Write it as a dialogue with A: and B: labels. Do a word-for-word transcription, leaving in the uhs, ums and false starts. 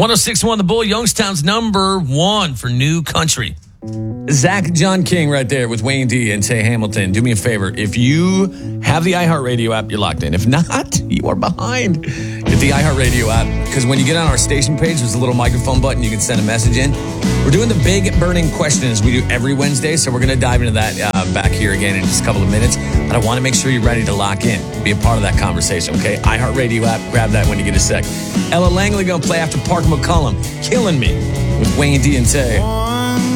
A: oh six point one The Bull, Youngstown's number one for new country. Zach John King right there with Wayne D and Tay Hamilton. Do me a favor. If you have the iHeartRadio app, you're locked in. If not, you are behind. Get the iHeartRadio app, because when you get on our station page, there's a little microphone button. You can send a message in. We're doing the big burning questions we do every Wednesday, so we're going to dive into that uh, back here again in just a couple of minutes. But I want to make sure you're ready to lock in, be a part of that conversation, okay? iHeartRadio app, grab that when you get a sec. Ella Langley going to play after Park McCollum, Killing Me with Wayne D and Tay.